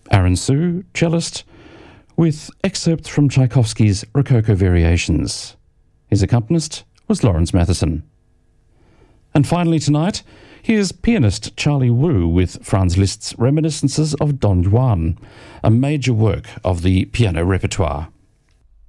Aaron Su, cellist, with excerpts from Tchaikovsky's Rococo Variations. His accompanist was Lawrence Matheson. And finally tonight, here's pianist Charlie Wu with Franz Liszt's Reminiscences of Don Juan, a major work of the piano repertoire.